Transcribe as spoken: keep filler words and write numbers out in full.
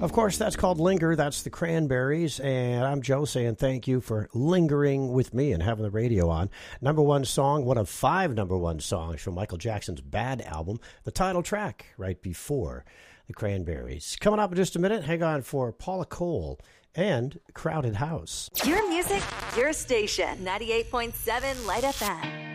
Of course, that's called Linger. That's the Cranberries. And I'm Joe saying thank you for lingering with me and having the radio on. Number one song, one of five number one songs from Michael Jackson's Bad album, the title track right before the Cranberries. Coming up in just a minute, hang on for Paula Cole and Crowded House. Your music, your station, ninety-eight point seven Light F M.